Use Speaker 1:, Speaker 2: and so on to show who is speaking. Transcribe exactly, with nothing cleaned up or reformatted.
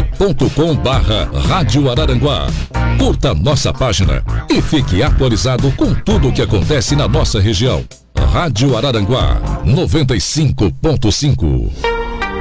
Speaker 1: ponto com barra Rádio Araranguá. Curta nossa página e fique atualizado com tudo o que acontece na nossa região. Rádio Araranguá noventa e cinco ponto cinco.